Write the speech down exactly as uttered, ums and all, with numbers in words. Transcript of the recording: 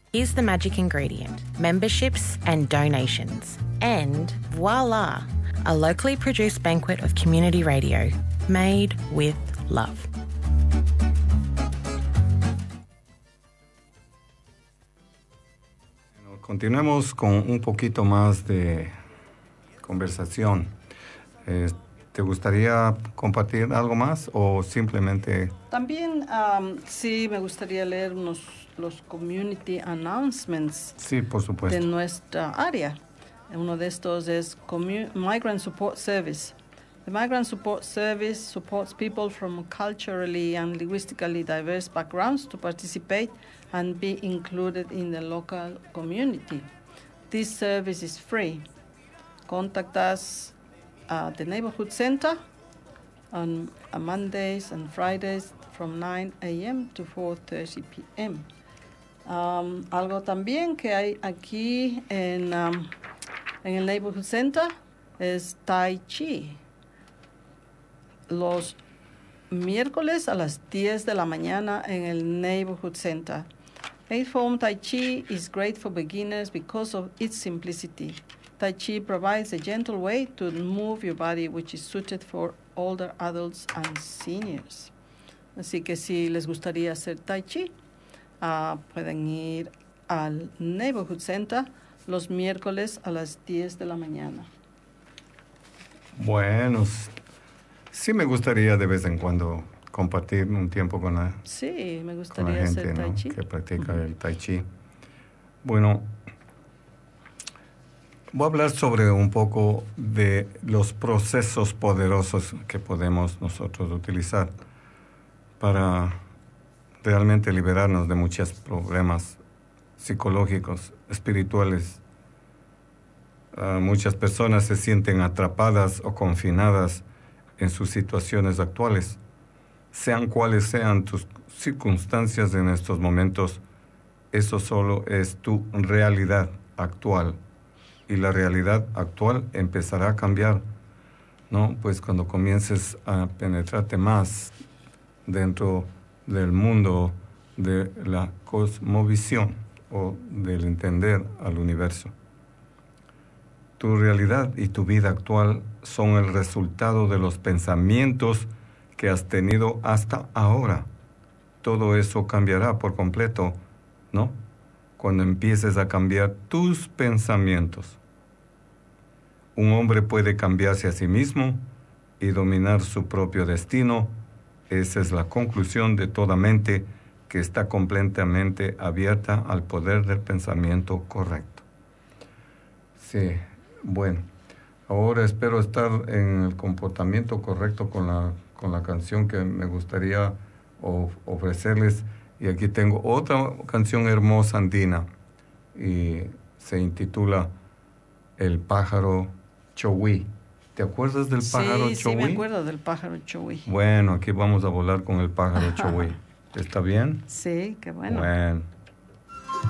is the magic ingredient: memberships and donations. And voila, a locally produced banquet of community radio made with love. Continuemos con un poquito más de conversación. Eh, ¿Te gustaría compartir algo más o simplemente...? También um, sí me gustaría leer unos los community announcements sí, por supuesto. de nuestra área. Uno de estos es Commun- Migrant Support Service. The Migrant Support Service supports people from culturally and linguistically diverse backgrounds to participate and be included in the local community. This service is free. Contact us at the Neighborhood Center on uh, Mondays and Fridays from nine a.m. to four thirty p.m. Um, algo también que hay aquí en, um, en el Neighborhood Center es Tai Chi. Los miércoles a las diez de la mañana en el Neighborhood Center. Eight Form Tai Chi is great for beginners because of its simplicity. Tai Chi provides a gentle way to move your body, which is suited for older adults and seniors. Así que si les gustaría hacer Tai Chi, uh, pueden ir al Neighborhood Center los miércoles a las diez de la mañana. Bueno, sí me gustaría de vez en cuando compartir un tiempo con la, sí, me gustaría con la gente, hacer Tai ¿no? Chi. Que practica Uh-huh. el Tai Chi. Bueno, voy a hablar sobre un poco de los procesos poderosos que podemos nosotros utilizar para realmente liberarnos de muchos problemas psicológicos, espirituales. Uh, muchas personas se sienten atrapadas o confinadas en sus situaciones actuales. Sean cuales sean tus circunstancias en estos momentos, eso solo es tu realidad actual. Y la realidad actual empezará a cambiar, ¿no? Pues cuando comiences a penetrarte más dentro del mundo de la cosmovisión o del entender al universo. Tu realidad y tu vida actual son el resultado de los pensamientos que has tenido hasta ahora. Todo eso cambiará por completo, ¿no? Cuando empieces a cambiar tus pensamientos. Un hombre puede cambiarse a sí mismo y dominar su propio destino. Esa es la conclusión de toda mente que está completamente abierta al poder del pensamiento correcto. Sí, bueno. Ahora espero estar en el comportamiento correcto con la, con la canción que me gustaría of, ofrecerles. Y aquí tengo otra canción hermosa andina y se intitula El pájaro Chowí. ¿Te acuerdas del pájaro sí, Chowí? Sí, me acuerdo del pájaro Chowí. Bueno, aquí vamos a volar con el pájaro Chowí. ¿Está bien? Sí, qué bueno. Bueno.